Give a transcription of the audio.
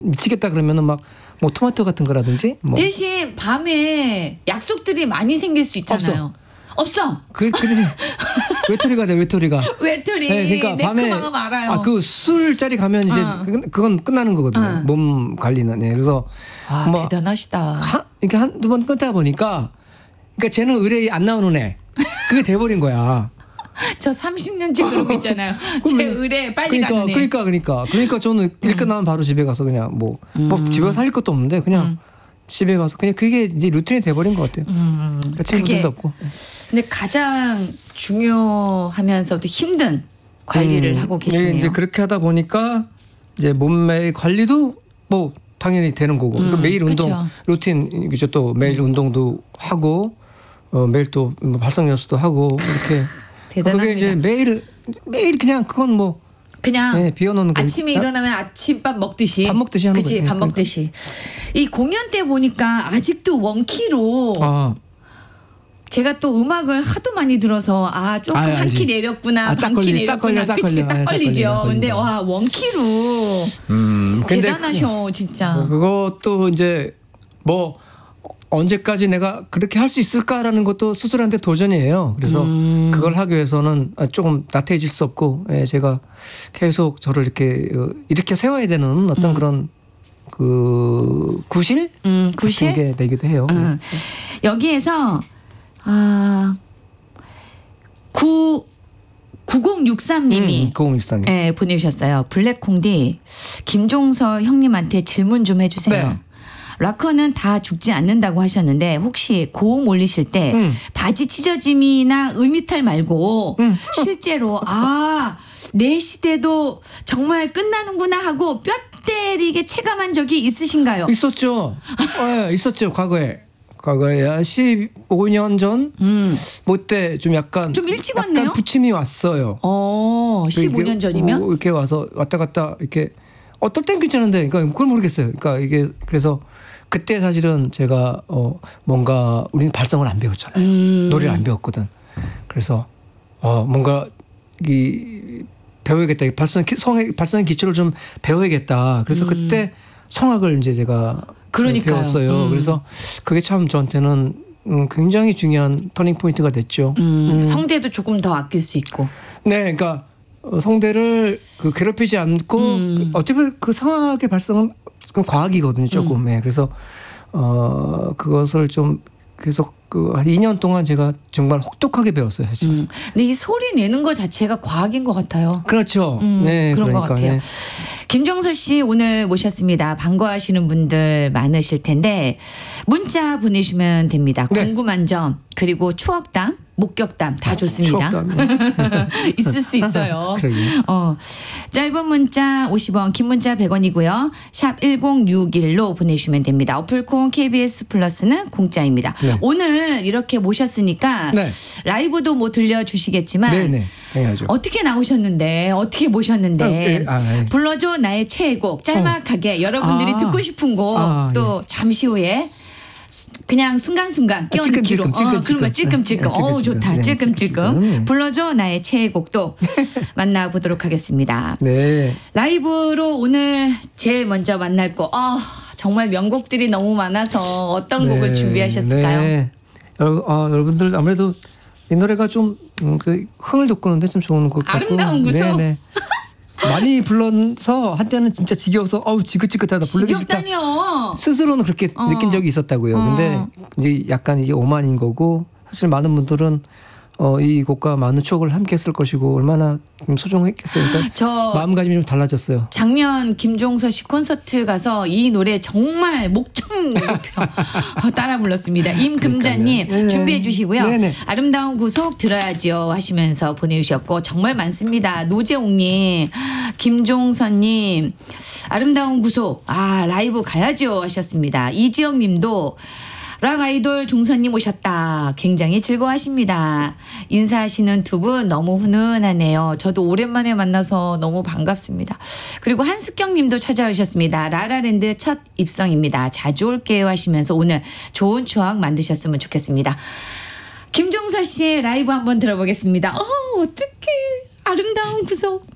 미치겠다 그러면은 막 뭐 토마토 같은 거라든지 뭐. 대신 밤에 약속들이 많이 생길 수 있잖아요. 없어. 그래서 외톨이가 돼, 외톨이가. 외톨이. 네, 그러니까 내 밤에 그 마음 알아요. 그 술자리 가면 이제 그건 끝나는 거거든요. 몸 관리는. 네. 그래서 와, 대단하시다. 이렇게 한두 번 끊다 보니까 그러니까 쟤는 의뢰 안 나오는 애. 그게 돼버린 거야. 저 30년째 그러고 있잖아요. 제 의뢰 빨리 가는 애. 그러니까 저는 일 끝나면 바로 집에 가서 그냥 뭐 집에 가서 살릴 것도 없는데 그냥 집에 가서 그냥 그게 이제 루틴이 돼버린 것 같아요. 친구들도 없고. 근데 가장 중요하면서도 힘든 관리를 하고 계시네요. 네, 이제 그렇게 하다 보니까 이제 몸매 관리도 뭐 당연히 되는 거고. 그러니까 매일 운동 그쵸. 루틴 그죠. 또 매일 운동도 하고 매일 또 발성 연습도 하고 이렇게. 대단합니다. 그게 이제 매일 그냥 그건 뭐 그냥 비워놓는 거. 아침에 일어나면 아침밥 먹듯이 밥 먹듯이 하는 그치, 거예요. 밥 먹듯이. 이 공연 때 보니까 아직도 원키로 제가 또 음악을 하도 많이 들어서 조금 한 키 내렸구나, 반 키 내렸구나, 그치, 딱 걸리죠. 근데 와 원키로 대단하셔 진짜. 그것도 이제 뭐 언제까지 내가 그렇게 할 수 있을까라는 것도 스스로한테 도전이에요. 그래서 그걸 하기 위해서는 조금 나태해질 수 없고 제가 계속 저를 이렇게 세워야 되는 어떤 그런 그 구실 같은 게 되기도 해요. 여기에서 9063님이 9063님 보내주셨어요. 블랙콩디 김종서 형님한테 질문 좀 해주세요. 네. 락커는 다 죽지 않는다고 하셨는데 혹시 고음 올리실 때 바지 찢어짐이나 음이탈 말고 실제로 내 시대도 정말 끝나는구나 하고 뼈 때리게 체감한 적이 있으신가요? 있었죠. 있었죠. 과거에 한 15년 전 그때 좀 약간 좀 일찍 왔네요. 약간 부침이 왔어요. 15년 전이면? 이렇게 와서 왔다 갔다 이렇게 어떨 땐 괜찮은데 그러니까 그걸 모르겠어요. 그러니까 이게 그래서 그때 사실은 제가 뭔가 우리는 발성을 안 배웠잖아요. 노래를 안 배웠거든. 그래서 뭔가 배워야겠다. 발성의 기초를 좀 배워야겠다. 그래서 그때 성악을 이제 제가 배웠어요. 그래서 그게 참 저한테는 굉장히 중요한 터닝 포인트가 됐죠. 성대도 조금 더 아낄 수 있고. 네, 그러니까 성대를 괴롭히지 않고 어차피 그 성악의 발성은 과학이거든요, 조금. 그래서 그것을 좀 계속 한 2년 동안 제가 정말 혹독하게 배웠어요, 사실. 근데 이 소리 내는 것 자체가 과학인 것 같아요. 그렇죠. 네, 그런 그러니까, 것 같아요. 네. 김종서 씨 오늘 모셨습니다. 반가워하시는 분들 많으실 텐데 문자 보내주시면 됩니다. 네. 궁금한 점 그리고 추억담, 목격담 다 좋습니다. 있을 수 있어요. 짧은 문자 50원, 긴 문자 100원이고요. 샵 1061로 보내주시면 됩니다. 어플콘 KBS 플러스는 공짜입니다. 네. 오늘 이렇게 모셨으니까 라이브도 뭐 들려주시겠지만 네네, 당연하죠. 어떻게 나오셨는데 어떻게 모셨는데 불러줘 나의 최애곡 짤막하게 여러분들이 듣고 싶은 곡 또 잠시 후에 그냥 순간순간 끼얹기로 그러면 찔끔찔끔 좋다. 찔끔찔끔 불러줘 나의 최애곡도 만나보도록 하겠습니다. 네. 라이브로 오늘 제일 먼저 만날 곡 정말 명곡들이 너무 많아서 어떤 곡을 준비하셨을까요? 네. 여러분들 아무래도 이 노래가 좀 흥을 돋구는데 좀 좋은 곡 같고 아름다운 구속. 네네. 많이 불러서 한때는 진짜 지겨워서 지긋지긋하다 부르기 싫다. 스스로는 그렇게 느낀 적이 있었다고요. 근데 이제 약간 이게 오만인 거고 사실 많은 분들은 이 곡과 많은 추억을 함께 했을 것이고 얼마나 소중했겠어요. 그러니까 마음가짐이 좀 달라졌어요. 작년 김종서 씨 콘서트 가서 이 노래 정말 목청 높여 따라 불렀습니다. 임금자님 준비해 주시고요. 네네. 아름다운 구속 들어야죠 하시면서 보내주셨고 정말 많습니다. 노재옥님, 김종서님 아름다운 구속 라이브 가야죠 하셨습니다. 이지영님도 락 아이돌 종선님 오셨다. 굉장히 즐거워하십니다. 인사하시는 두 분 너무 훈훈하네요. 저도 오랜만에 만나서 너무 반갑습니다. 그리고 한숙경 님도 찾아오셨습니다. 라라랜드 첫 입성입니다. 자주 올게요 하시면서 오늘 좋은 추억 만드셨으면 좋겠습니다. 김종서 씨의 라이브 한번 들어보겠습니다. 어떡해. 아름다운 구속.